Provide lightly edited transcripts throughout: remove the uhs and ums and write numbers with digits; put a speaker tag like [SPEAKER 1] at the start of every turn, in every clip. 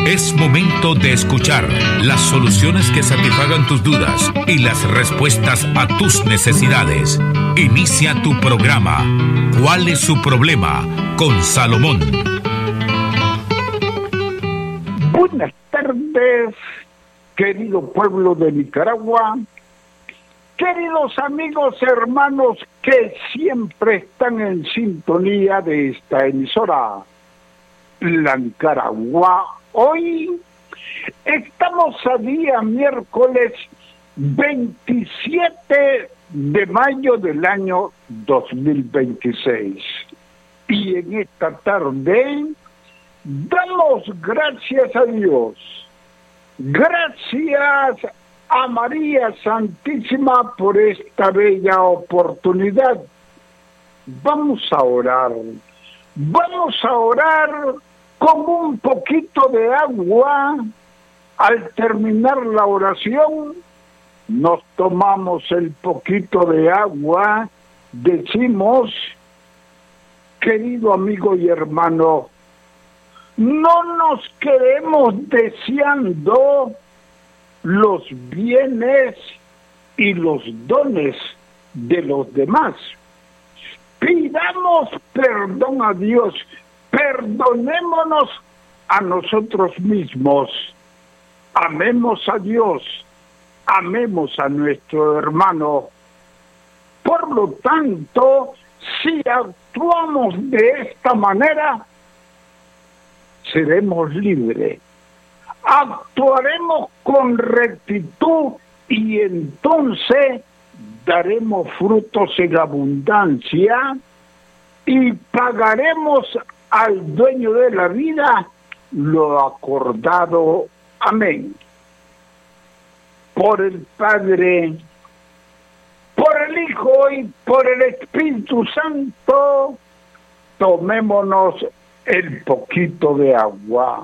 [SPEAKER 1] Es momento de escuchar las soluciones que satisfagan tus dudas y las respuestas a tus necesidades. Inicia tu programa. ¿Cuál es su problema? Con Salomón.
[SPEAKER 2] Buenas tardes, querido pueblo de Nicaragua, queridos amigos, hermanos que siempre están en sintonía de esta emisora, La Nicaragua. Hoy estamos a día miércoles 27 de mayo del año 2026. Y en esta tarde damos gracias a Dios. Gracias a María Santísima por esta bella oportunidad. Vamos a orar. Vamos a orar con un poquito de agua. Al terminar la oración, nos tomamos el poquito de agua, decimos: querido amigo y hermano, no nos quedemos deseando los bienes y los dones de los demás. Pidamos perdón a Dios, perdonémonos a nosotros mismos, amemos a Dios, amemos a nuestro hermano. Por lo tanto, si actuamos de esta manera, seremos libres. Actuaremos con rectitud y entonces daremos frutos en abundancia y pagaremos al dueño de la vida lo acordado. Amén. Por el Padre, por el Hijo y por el Espíritu Santo, tomémonos el poquito de agua.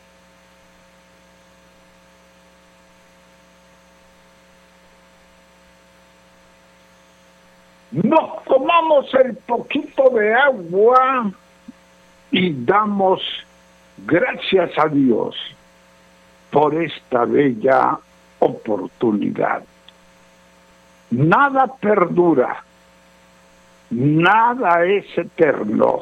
[SPEAKER 2] Nos tomamos el poquito de agua y damos gracias a Dios por esta bella oportunidad. Nada perdura, nada es eterno,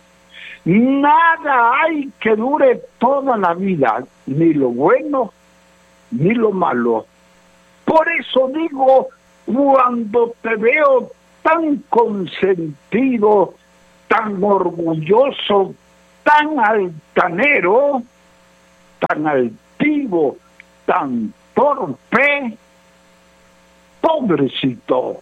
[SPEAKER 2] nada hay que dure toda la vida, ni lo bueno ni lo malo. Por eso digo, cuando te veo tan consentido, tan orgulloso, tan altanero, tan altivo, tan torpe, pobrecito,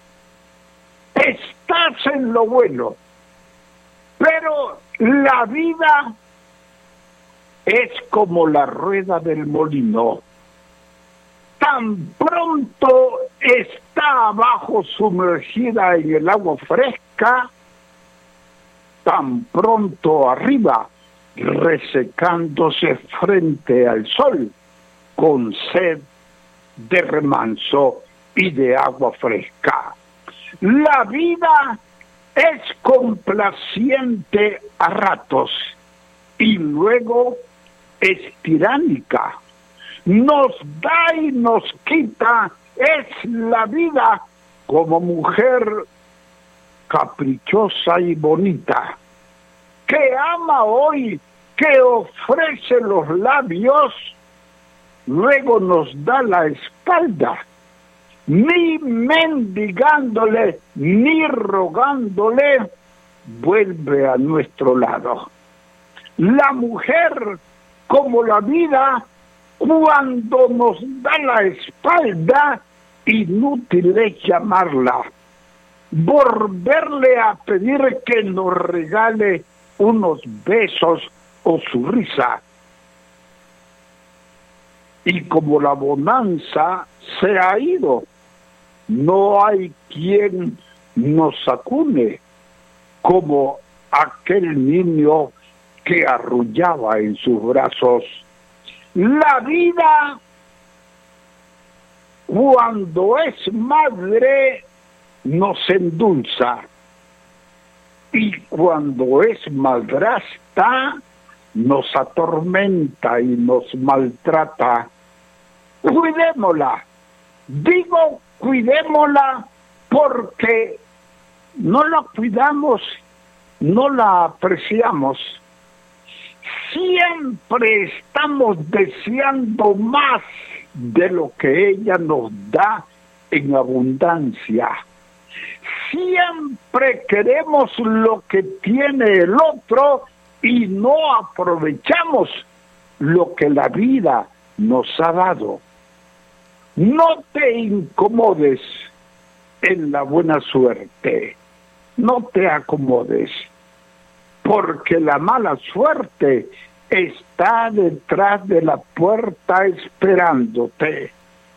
[SPEAKER 2] estás en lo bueno, pero la vida es como la rueda del molino. Tan pronto está abajo sumergida en el agua fresca, tan pronto arriba resecándose frente al sol con sed de remanso y de agua fresca. La vida es complaciente a ratos y luego es tiránica. Nos da y nos quita, es la vida como mujer caprichosa y bonita, que ama hoy, que ofrece los labios, luego nos da la espalda, ni mendigándole, ni rogándole, vuelve a nuestro lado. La mujer, como la vida, cuando nos da la espalda, inútil es llamarla, volverle a pedir que nos regale unos besos o su risa. Y como la bonanza se ha ido, no hay quien nos acune, como aquel niño que arrullaba en sus brazos. La vida, cuando es madre, nos endulza, y cuando es madrastra, nos atormenta y nos maltrata, cuidémosla. Digo, cuidémosla porque no la cuidamos, no la apreciamos. Siempre estamos deseando más de lo que ella nos da en abundancia. Siempre queremos lo que tiene el otro y no aprovechamos lo que la vida nos ha dado. No te incomodes en la buena suerte, no te acomodes, porque la mala suerte está detrás de la puerta esperándote.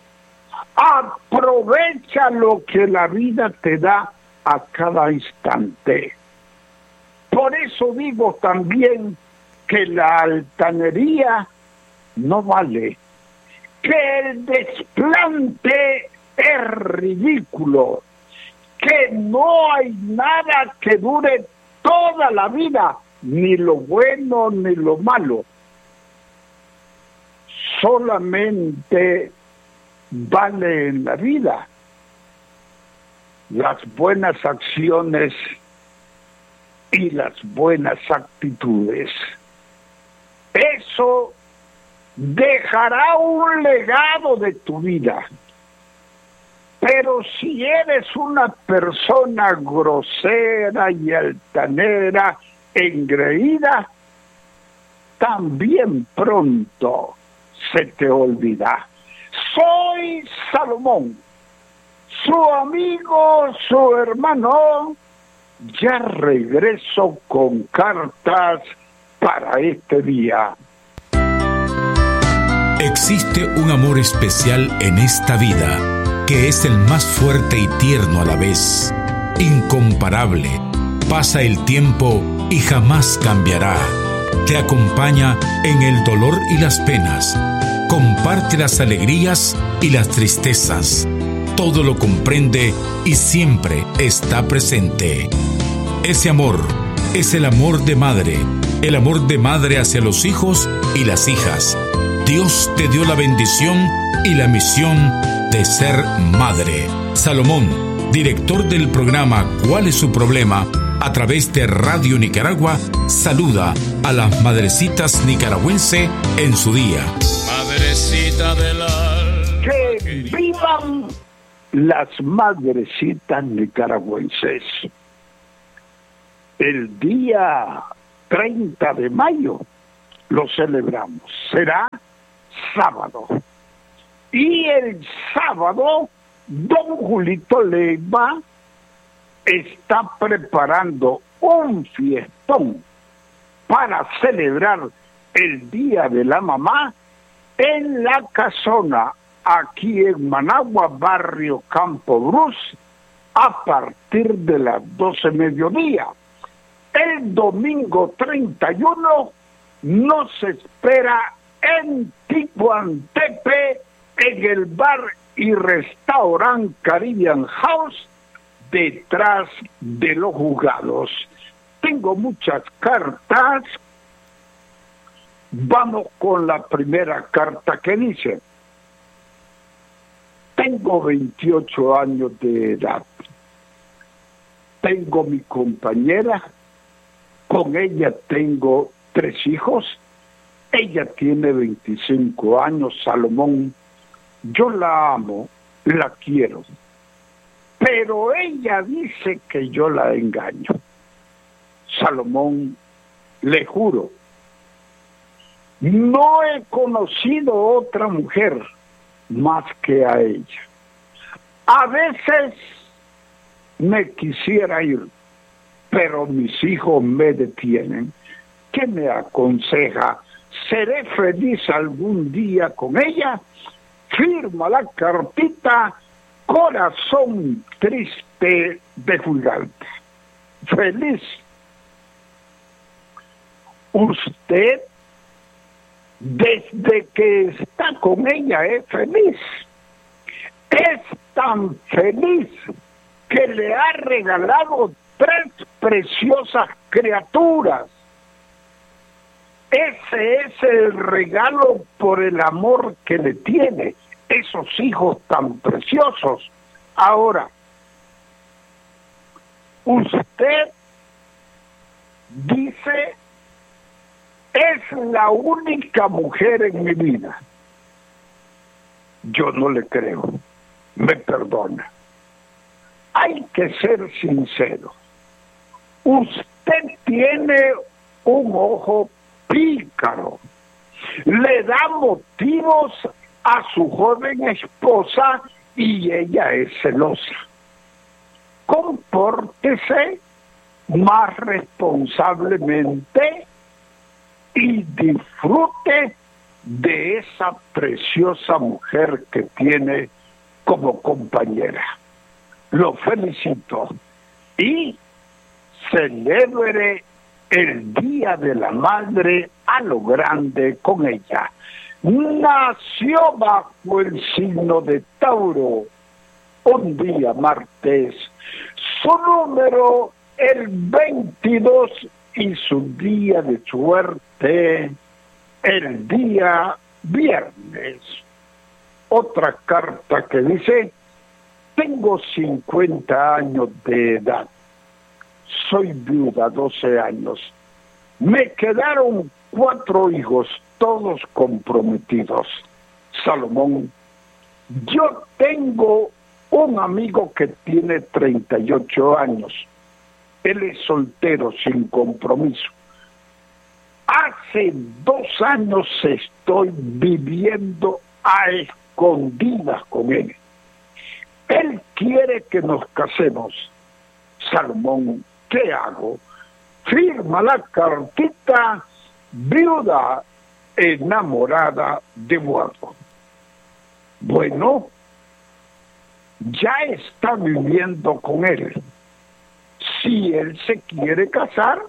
[SPEAKER 2] Aprovecha lo que la vida te da a cada instante. Por eso digo también que la altanería no vale, que el desplante es ridículo, que no hay nada que dure toda la vida, ni lo bueno ni lo malo. Solamente vale en la vida las buenas acciones y las buenas actitudes. Eso dejará un legado de tu vida. Pero si eres una persona grosera y altanera, engreída, también pronto se te olvida. Soy Salomón, su amigo, su hermano. Ya regreso con cartas para este día.
[SPEAKER 1] Existe un amor especial en esta vida, que es el más fuerte y tierno a la vez, incomparable. Pasa el tiempo y jamás cambiará. Te acompaña en el dolor y las penas. Comparte las alegrías y las tristezas. Todo lo comprende y siempre está presente. Ese amor es el amor de madre hacia los hijos y las hijas. Dios te dio la bendición y la misión de ser madre. Salomón, director del programa ¿Cuál es su problema?, a través de Radio Nicaragua, saluda a las madrecitas nicaragüenses en su día. Madrecita del alma.
[SPEAKER 2] Que vivan las madrecitas nicaragüenses. El día 30 de mayo lo celebramos. Será sábado. Y el sábado, don Julito Leiva está preparando un fiestón para celebrar el Día de la Mamá en la Casona, aquí en Managua, barrio Campo Brus, a partir de las 12 mediodía. El domingo 31 nos espera en Ticuantepe, en el bar y restaurante Caribbean House, detrás de los juzgados. Tengo muchas cartas. Vamos con la primera carta que dice: tengo 28 años de edad. Tengo mi compañera. Con ella tengo 3 hijos. Ella tiene 25 años, Salomón. Yo la amo, la quiero. Pero ella dice que yo la engaño. Salomón, le juro, no he conocido otra mujer más que a ella. A veces me quisiera ir, pero mis hijos me detienen. ¿Qué me aconseja? ¿Seré feliz algún día con ella? Firma la cartita Corazón Triste de Juzgante. Feliz. Usted, desde que está con ella, es feliz. Es tan feliz que le ha regalado 3 preciosas criaturas. Ese es el regalo por el amor que le tiene, esos hijos tan preciosos. Ahora, usted dice, es la única mujer en mi vida. Yo no le creo, me perdona. Hay que ser sincero. Usted tiene un ojo pícaro. Le da motivos a su joven esposa y ella es celosa. Compórtese más responsablemente y disfrute de esa preciosa mujer que tiene como compañera. Lo felicito y celebre el Día de la Madre a lo grande con ella. Nació bajo el signo de Tauro, un día martes, su número el 22 y su día de suerte el día viernes. Otra carta que dice, tengo 50 años de edad, soy viuda 12 años, me quedaron 4 hijos, todos comprometidos. Salomón, yo tengo un amigo que tiene 38 años, él es soltero, sin compromiso. Hace 2 años estoy viviendo a escondidas con él. Él quiere que nos casemos. Salomón, ¿qué hago? Firma la cartita, viuda enamorada de muerto. Bueno, ya está viviendo con él. Si él se quiere casar,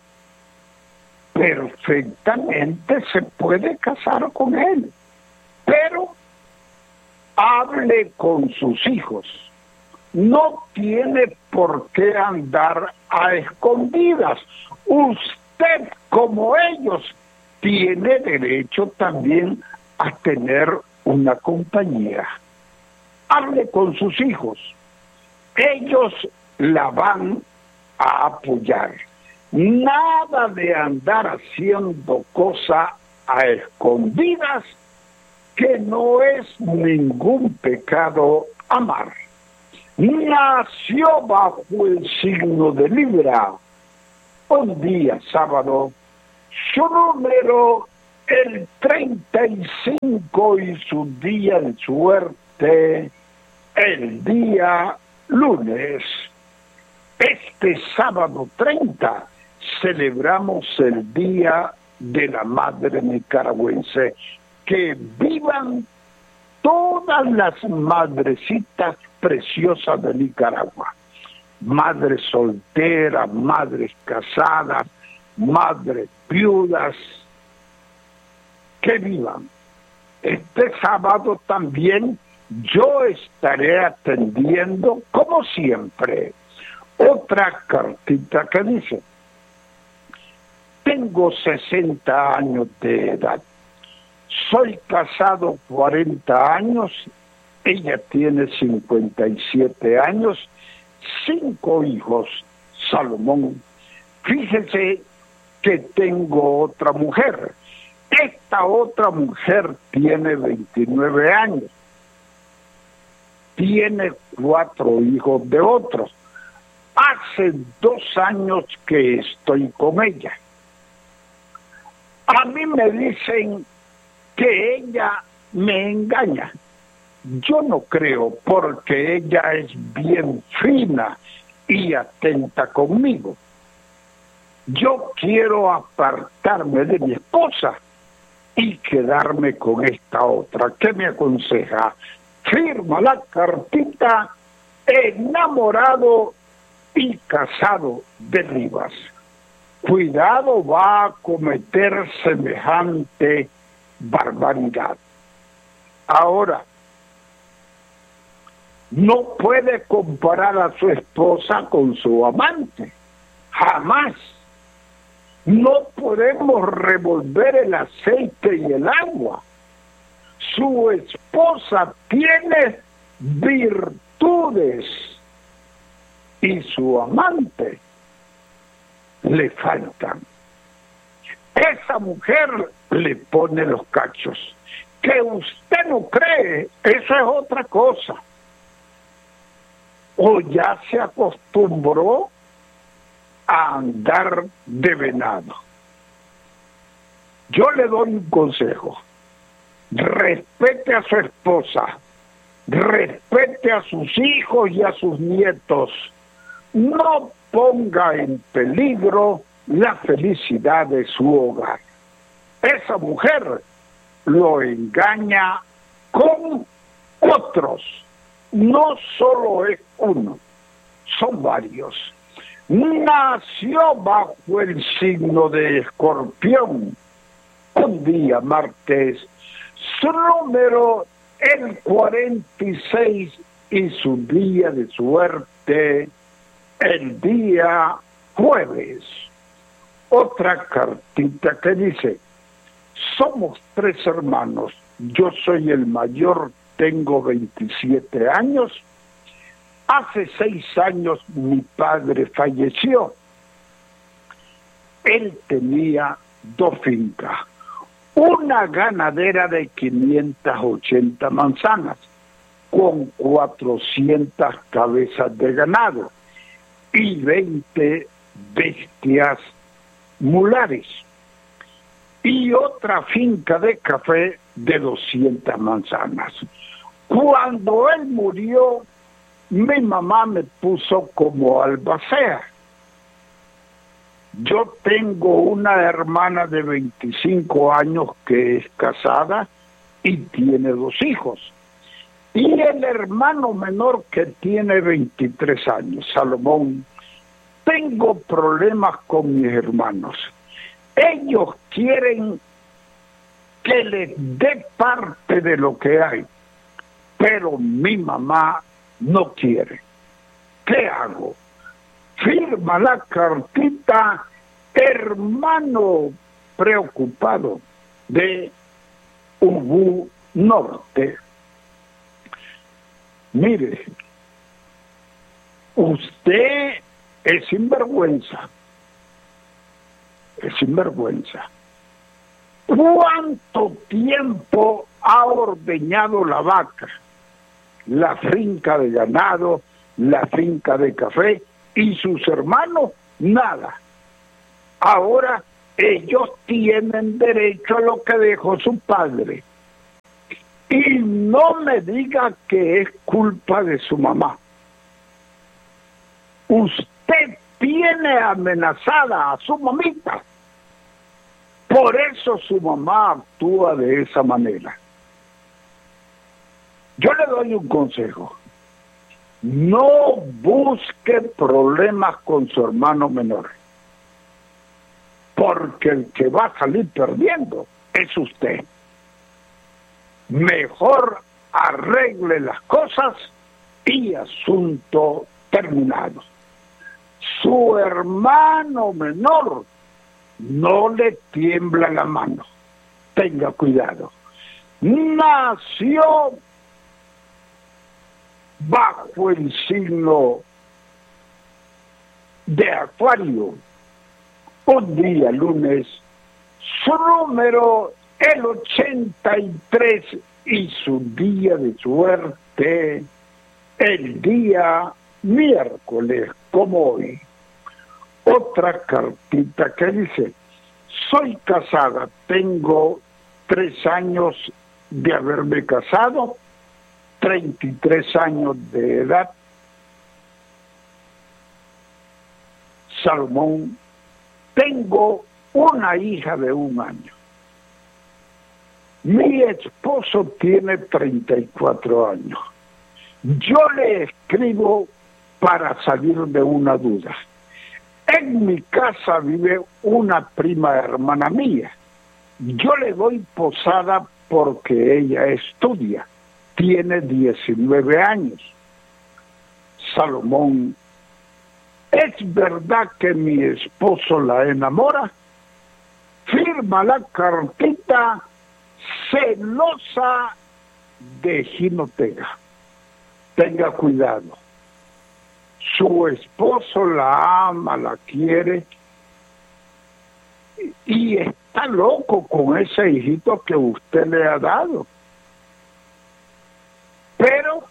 [SPEAKER 2] perfectamente se puede casar con él, pero hable con sus hijos. No tiene por qué andar a escondidas. Usted, como ellos, tiene derecho también a tener una compañía. Hable con sus hijos. Ellos la van a apoyar. Nada de andar haciendo cosas a escondidas, que no es ningún pecado amar. Nació bajo el signo de Libra, un día sábado, su número el 35 y su día de suerte el día lunes. Este sábado 30 celebramos el Día de la Madre Nicaragüense. Que vivan todas las madrecitas preciosas de Nicaragua. Madres solteras, madres casadas, madres viudas. Que vivan. Este sábado también yo estaré atendiendo, como siempre, otra cartita que dice, tengo 60 años de edad, soy casado 40 años, ella tiene 57 años, 5 hijos. Salomón, fíjese que tengo otra mujer. Esta otra mujer tiene 29 años, tiene 4 hijos de otros. Hace 2 años que estoy con ella. A mí me dicen que ella me engaña. Yo no creo, porque ella es bien fina y atenta conmigo. Yo quiero apartarme de mi esposa y quedarme con esta otra. ¿Qué me aconseja? Firma la cartita, enamorado y casado de Rivas. Cuidado, va a cometer semejante barbaridad. Ahora, no puede comparar a su esposa con su amante. Jamás. No podemos revolver el aceite y el agua. Su esposa tiene virtudes y su amante le faltan. Esa mujer le pone los cachos. Que usted no cree, eso es otra cosa. O ya se acostumbró a andar de venado. Yo le doy un consejo. Respete a su esposa, respete a sus hijos y a sus nietos. No ponga en peligro la felicidad de su hogar. Esa mujer lo engaña con otros. No solo es uno, son varios. Nació bajo el signo de Escorpión, un día martes, su número el 46 y su día de suerte el día jueves. Otra cartita que dice: somos 3 hermanos, yo soy el mayor, tengo 27 años. Hace 6 años mi padre falleció. Él tenía 2 fincas, una ganadera de 580 manzanas, con 400 cabezas de ganado y 20 bestias mulares, y otra finca de café de 200 manzanas. Cuando él murió, mi mamá me puso como albacea. Yo tengo una hermana de 25 años que es casada y tiene 2 hijos. Y el hermano menor que tiene 23 años, Salomón. Tengo problemas con mis hermanos. Ellos quieren que les dé parte de lo que hay, pero mi mamá no quiere. ¿Qué hago? Firma la cartita hermano preocupado de Ubú Norte. Mire, usted es sinvergüenza. Es sinvergüenza. ¿Cuánto tiempo ha ordeñado la vaca, la finca de ganado, la finca de café, y sus hermanos? Nada. Ahora ellos tienen derecho a lo que dejó su padre. Y no me diga que es culpa de su mamá. Usted tiene amenazada a su mamita. Por eso su mamá actúa de esa manera. Yo le doy un consejo. No busque problemas con su hermano menor, porque el que va a salir perdiendo es usted. Mejor arregle las cosas y asunto terminado. Su hermano menor no le tiembla la mano. Tenga cuidado. Nació bajo el signo de Acuario, un día lunes, su número el 83 y su día de suerte el día miércoles, como hoy. Otra cartita que dice: soy casada, tengo 3 años de haberme casado, 33 años de edad. Salomón, tengo una hija de 1 año. Mi esposo tiene 34 años. Yo le escribo para salir de una duda. En mi casa vive una prima hermana mía. Yo le doy posada porque ella estudia. Tiene 19 años. Salomón, ¿es verdad que mi esposo la enamora? firma la cartita celosa de Jinotega. Tenga cuidado. Su esposo la ama, la quiere y está loco con ese hijito que usted le ha dado. Pero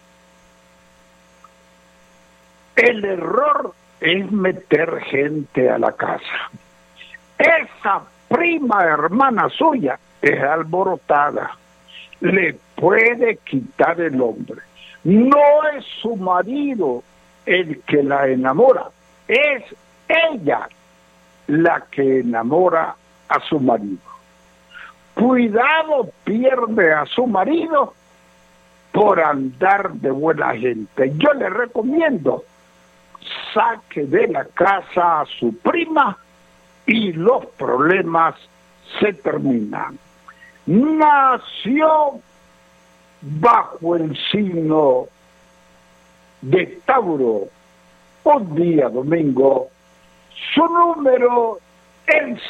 [SPEAKER 2] el error es meter gente a la casa. Esa prima hermana suya es alborotada. Le puede quitar el hombre. No es su marido el que la enamora, es ella la que enamora a su marido. Cuidado, pierde a su marido por andar de buena gente. Yo le recomiendo, saque de la casa a su prima y los problemas se terminan. Nació bajo el signo de Tauro, un día domingo, su número el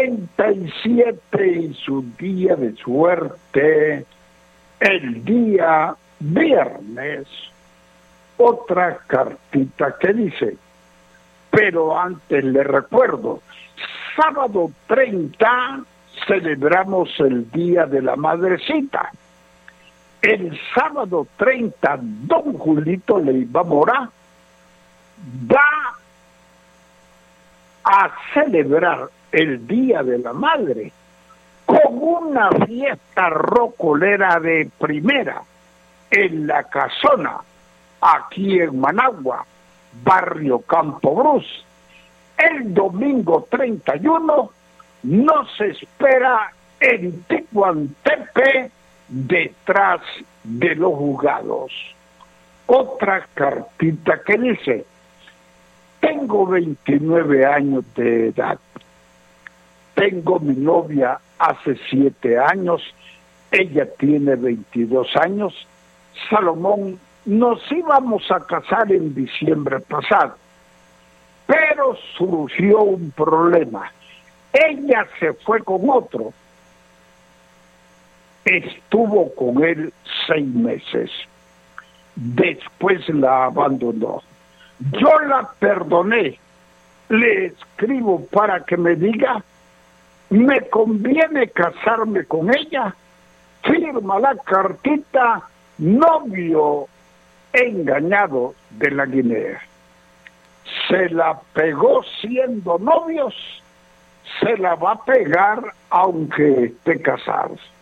[SPEAKER 2] 77 y su día de suerte el día viernes. Otra cartita que dice, pero antes le recuerdo, sábado 30 celebramos el Día de la Madrecita. El sábado 30, don Julito Leiva Mora va a celebrar el Día de la Madre con una fiesta rocolera de primera en la Casona, aquí en Managua, barrio Campo Brus. El domingo 31 nos espera en Ticuantepe, detrás de los juzgados. Otra cartita que dice, tengo 29 años de edad, tengo mi novia hace 7 años, ella tiene 22 años, Salomón, nos íbamos a casar en diciembre pasado, pero surgió un problema, ella se fue con otro, estuvo con él 6 meses. Después la abandonó. Yo la perdoné. Le escribo para que me diga, ¿me conviene casarme con ella? Firma la cartita, novio engañado de la Guinea. Se la pegó siendo novios, se la va a pegar aunque esté casado.